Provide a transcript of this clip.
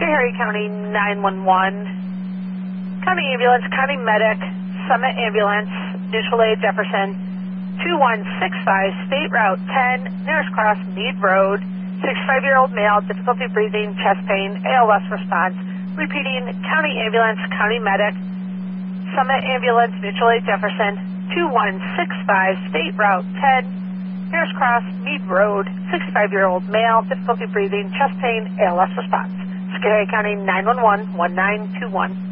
Schoharie County 911. County Ambulance, County Medic, Summit Ambulance, Mutual Aid Jefferson, 2165, State Route 10, nearest cross, Mead Road, 65-year-old male, difficulty breathing, chest pain, ALS response. Repeating, County Ambulance, County Medic, Summit Ambulance, Mutual Aid Jefferson, 2165, State Route 10, nearest cross, Mead Road, 65-year-old male, difficulty breathing, chest pain, ALS response. Schoharie County 911, 1921.